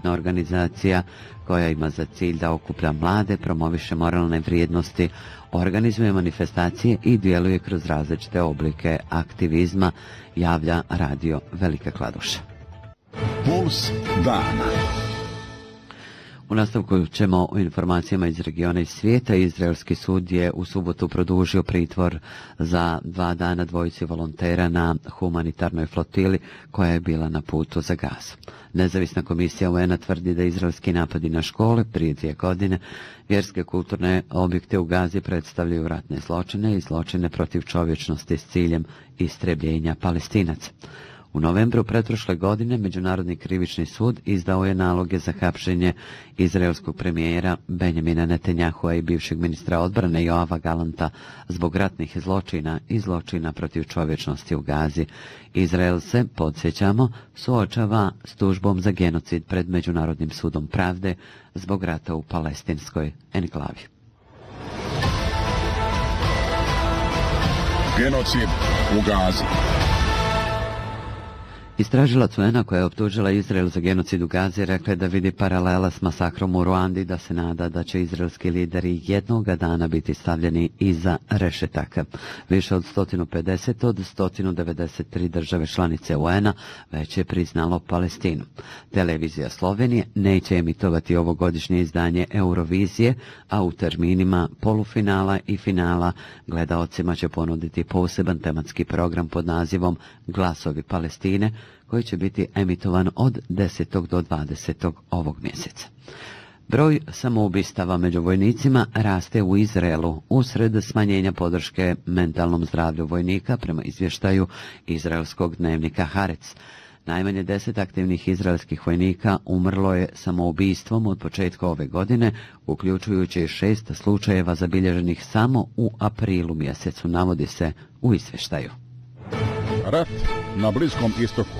neprofitna organizacija koja ima za cilj da okuplja mlade, promoviše moralne vrijednosti, organizuje manifestacije i djeluje kroz različite oblike aktivizma, javlja radio Velika Kladuša. Puls dana. U nastavku ćemo o informacijama iz regiona i svijeta. Izraelski sud je u subotu produžio pritvor za 2 dana dvojici volontera na humanitarnoj flotili koja je bila na putu za Gazu. Nezavisna komisija UN-a tvrdi da izraelski napadi na škole prije 2 godine, vjerske kulturne objekte u Gazi predstavljaju ratne zločine i zločine protiv čovječnosti s ciljem istrebljenja Palestinaca. U novembru pretprošle godine Međunarodni krivični sud izdao je naloge za hapšenje izraelskog premijera Benjamina Netanjahua i bivšeg ministra odbrane Joava Galanta zbog ratnih zločina i zločina protiv čovječnosti u Gazi. Izrael se, podsjećamo, suočava s tužbom za genocid pred Međunarodnim sudom pravde zbog rata u palestinskoj enklavi. Genocid u Gazi. Istražilac UN-a koja je optužila Izrael za genocid u Gazi rekla je da vidi paralela s masakrom u Ruandi i da se nada da će izraelski lideri jednoga dana biti stavljeni iza rešetaka. Više od 150 od 193 države članice UN-a već je priznalo Palestinu. Televizija Slovenije neće emitovati ovogodišnje izdanje Eurovizije, a u terminima polufinala i finala gledaocima će ponuditi poseban tematski program pod nazivom Glasovi Palestine, koji će biti emitovan od 10. do 20. ovog mjeseca. Broj samoubistava među vojnicima raste u Izraelu usred smanjenja podrške mentalnom zdravlju vojnika prema izvještaju izraelskog dnevnika Haaretz. Najmanje 10 aktivnih izraelskih vojnika umrlo je samoubistvom od početka ove godine, uključujući 6 slučajeva zabilježenih samo u aprilu mjesecu, navodi se u izvještaju. Rat na Bliskom istoku.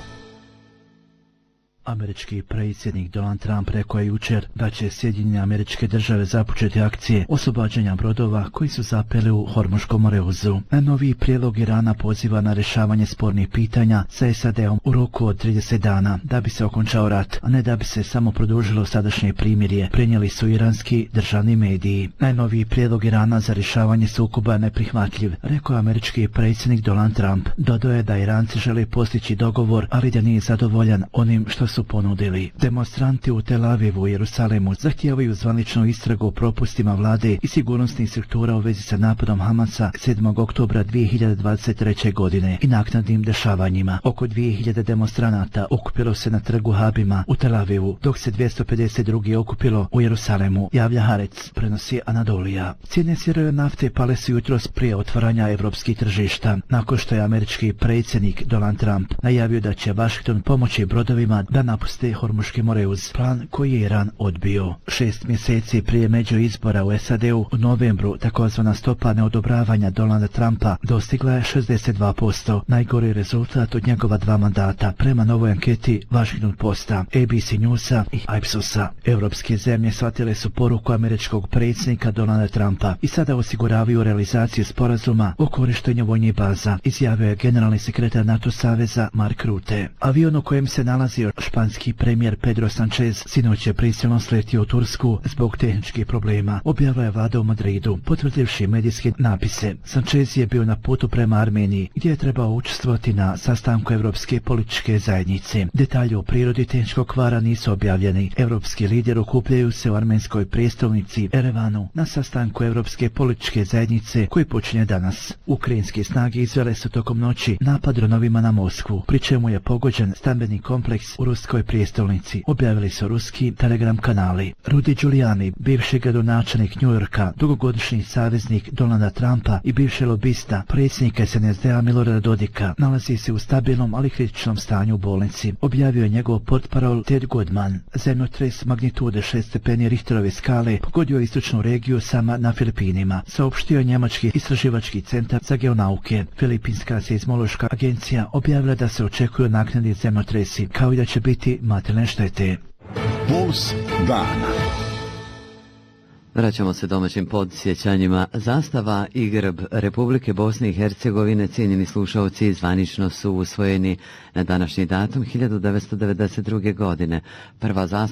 Američki predsjednik Donald Trump rekao je jučer da će Sjedinjene Američke Države započeti akcije oslobađanja brodova koji su zapeli u Hormuškom moreuzu. Najnoviji prijedlog Irana poziva na rješavanje spornih pitanja sa SAD-om u roku od 30 dana da bi se okončao rat, a ne da bi se samo produžilo sadašnje primirje, prenijeli su iranski državni mediji. Najnoviji prijedlog Irana za rješavanje sukoba je neprihvatljiv, rekao je američki predsjednik Donald Trump. Dodao je da Iranci žele postići dogovor, ali da nije zadovoljan onim što su ponudili. Demonstranti u Tel Avivu i Jerusalemu zahtijevaju zvaničnu istragu o propustima vlade i sigurnosnih struktura u vezi sa napadom Hamasa 7. oktobra 2023. godine i naknadnim dešavanjima. Oko 2000 demonstranata okupilo se na trgu Habima u Tel Avivu, dok se 252 okupilo u Jerusalemu, javlja Haaretz, prenosi Anadolija. Cijene sirove nafte pale su jutros prije otvaranja evropskih tržišta, nakon što je američki predsjednik Donald Trump najavio da će Washington pomoći brodovima da napuste Hormuški moreuz, plan koji je Iran odbio. 6 mjeseci prije međuizbora u SAD-u u novembru takozvana stopa neodobravanja Donalda Trumpa dostigla je 62%, najgori rezultat od njegova 2 mandata, prema novoj anketi Washington Posta, ABC Newsa i Ipsosa. Europske zemlje shvatile su poruku američkog predsjednika Donalda Trumpa i sada osiguravaju realizaciju sporazuma o korištenju vojnih baza, izjavio je generalni sekretar NATO saveza Mark Rutte. Avion u kojem se nalazio španski premijer Pedro Sanchez sinoć je prisilno sletio u Tursku zbog tehničkih problema, objavila je vlada u Madridu, potvrdivši medijske napise. Sanchez je bio na putu prema Armeniji, gdje je trebao učestvovati na sastanku Evropske političke zajednice. Detalji o prirodi tehničkog kvara nisu objavljeni. Evropski lideri okupljaju se u armenskoj prijestolnici Erevanu na sastanku Evropske političke zajednice koji počinje danas. Ukrajinske snage izvele su tokom noći napad dronovima na Moskvu, pri čemu je pogođen stambeni kompleks u ruskoj prijestolnici, objavili su ruski telegram kanali. Rudy Giuliani, bivši gradonačelnik New Yorka, dugogodišnji saveznik Donalda Trumpa i bivši lobista predsjednika SNSD-a Milorada Dodika, nalazi se u stabilnom ali kritičnom stanju u bolnici, objavio je njegov portparol Ted Goodman. Zemljotres magnitude 6 stepeni Richterove skale pogodio istočnu regiju Sama na Filipinima, saopštio je njemački istraživački centar za geonauke. Filipinska seizmološka agencija objavila da se očekuju naknadni zemljotresi, kao i da će biti materijalne štete. Puls dana. Vraćamo se domaćim podsjećanjima. Zastava i grb Republike Bosne i Hercegovine, cijenjeni slušalci, zvanično su usvojeni na današnji datum 1992. godine. Prva zastava